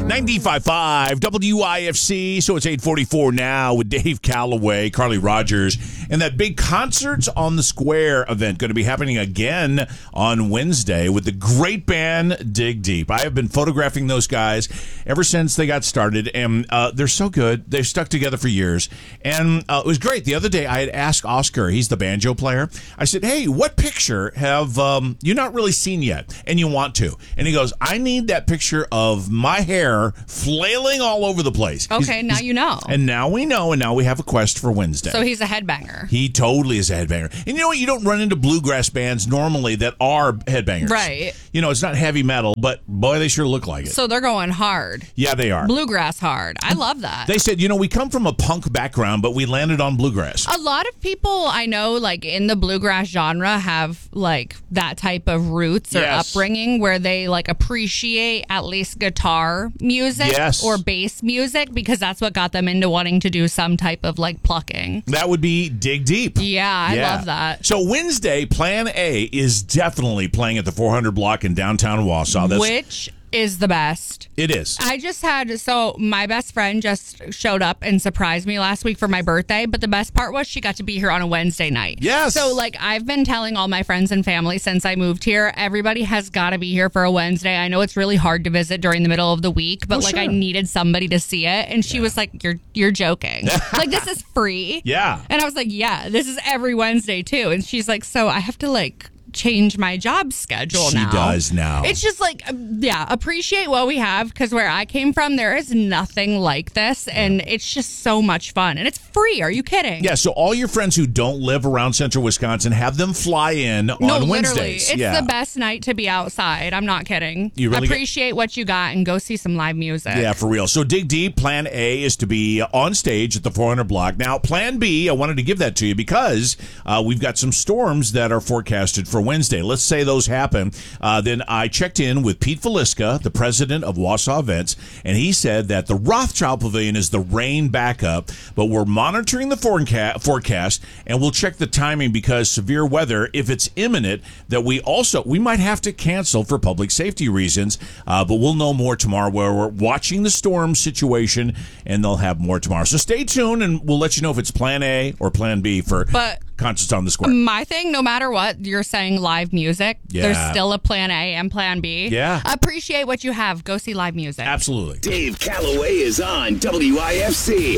95.5 WIFC. So it's 8:44 now with Dave Calloway, Carly Rogers, and that big Concerts on the Square event going to be happening again on Wednesday with the great band Dig Deep. I have been photographing those guys ever since they got started, and they're so good. They've stuck together for years, and it was great. The other day, I had asked Oscar, he's the banjo player. I said, "Hey, what picture have you not really seen yet, and you want to?" And he goes, "I need that picture of my hair flailing all over the place." Okay, now you know. And now we know, and now we have a quest for Wednesday. So he's a headbanger. He totally is a headbanger. And you know what? You don't run into bluegrass bands normally that are headbangers. Right. You know, it's not heavy metal, but boy, they sure look like it. So they're going hard. Yeah, they are. Bluegrass hard. I love that. They said, you know, we come from a punk background, but we landed on bluegrass. A lot of people I know, like in the bluegrass genre, have like that type of roots or upbringing where they like appreciate at least guitar music or bass music because that's what got them into wanting to do some type of like plucking. That would be Dig Deep. Yeah, I love that. So Wednesday, Plan A is definitely playing at the 400 block in downtown Wausau. Which is the best. It is. I just had, so my best friend just showed up and surprised me last week for my birthday, but the best part was she got to be here on a Wednesday night. Yes. So like I've been telling all my friends and family since I moved here, everybody has got to be here for a Wednesday. I know it's really hard to visit during the middle of the week, but I needed somebody to see it. And she was like, you're joking. Like, this is free. Yeah. And I was like, yeah, this is every Wednesday too. And she's like, so I have to like change my job schedule now. She does now. It's just like, appreciate what we have, because where I came from, there is nothing like this, and it's just so much fun. And it's free. Are you kidding? Yeah, so all your friends who don't live around central Wisconsin, have them fly in on Wednesdays. It's the best night to be outside. I'm not kidding. You really appreciate what you got and go see some live music. Yeah, for real. So Dig Deep, Plan A is to be on stage at the 400 block. Now, Plan B, I wanted to give that to you because we've got some storms that are forecasted for Wednesday. Let's say those happen. Then I checked in with Pete Faliska, the president of Wausau Events, and he said that the Rothschild Pavilion is the rain backup, but we're monitoring the forecast, and we'll check the timing because severe weather, if it's imminent, that we might have to cancel for public safety reasons, but we'll know more tomorrow. Where we're watching the storm situation, and they'll have more tomorrow. So stay tuned, and we'll let you know if it's Plan A or Plan B for Concerts on the Square. My thing, no matter what, you're saying live music. Yeah. There's still a Plan A and Plan B. Yeah. Appreciate what you have. Go see live music. Absolutely. Dave Calloway is on WIFC.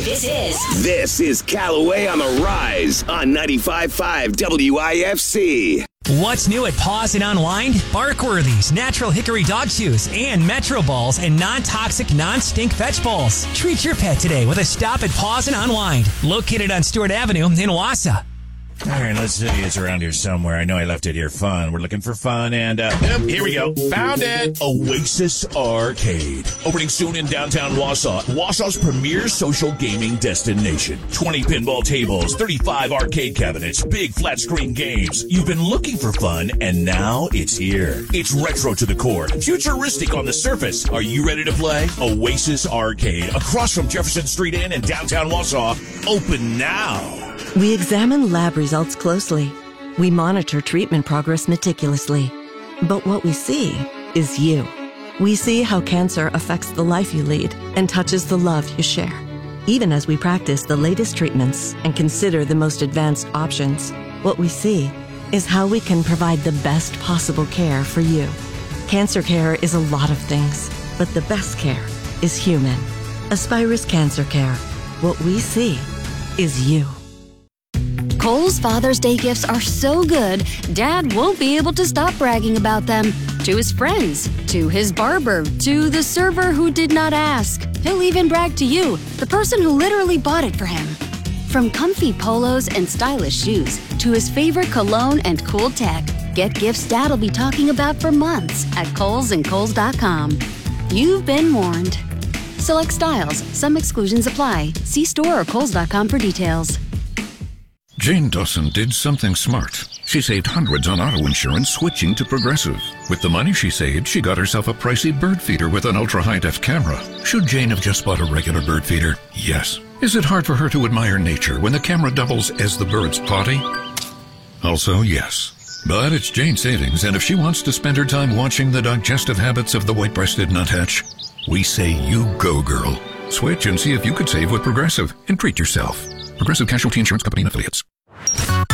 This is Calloway on the Rise on 95.5 WIFC. What's new at Paws and Unwind? Barkworthy's, natural hickory dog chews, and Metro Balls and non-toxic, non-stink fetch bowls. Treat your pet today with a stop at Paws and Unwind, located on Stewart Avenue in Wausau. All right, let's see. It's around here somewhere. I know I left it here. Fun. We're looking for fun, and here we go. Found it. Oasis Arcade. Opening soon in downtown Wausau. Wausau's premier social gaming destination. 20 pinball tables, 35 arcade cabinets, big flat screen games. You've been looking for fun, and now it's here. It's retro to the core, futuristic on the surface. Are you ready to play? Oasis Arcade, across from Jefferson Street Inn in downtown Wausau. Open now. We examine lab results closely. We monitor treatment progress meticulously. But what we see is you. We see how cancer affects the life you lead and touches the love you share. Even as we practice the latest treatments and consider the most advanced options, what we see is how we can provide the best possible care for you. Cancer care is a lot of things, but the best care is human. Aspirus Cancer Care. What we see is you. Kohl's Father's Day gifts are so good, Dad won't be able to stop bragging about them. To his friends, to his barber, to the server who did not ask. He'll even brag to you, the person who literally bought it for him. From comfy polos and stylish shoes, to his favorite cologne and cool tech, get gifts Dad'll be talking about for months at Kohl's and Kohls.com. You've been warned. Select styles. Some exclusions apply. See store or Kohls.com for details. Jane Dawson did something smart. She saved hundreds on auto insurance switching to Progressive. With the money she saved, she got herself a pricey bird feeder with an ultra-high-def camera. Should Jane have just bought a regular bird feeder? Yes. Is it hard for her to admire nature when the camera doubles as the bird's potty? Also, yes. But it's Jane's savings, and if she wants to spend her time watching the digestive habits of the white-breasted nuthatch, We say you go, girl. Switch and see if you could save with Progressive and treat yourself. Progressive Casualty Insurance Company and Affiliates.